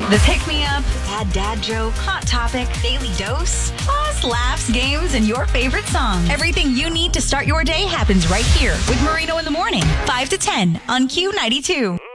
The Pick Me Up, Dad Joke, Hot Topic, Daily Dose, plus laughs, games, and your favorite songs. Everything you need to start your day happens right here with Marino in the morning, 5 to 10 on Q92.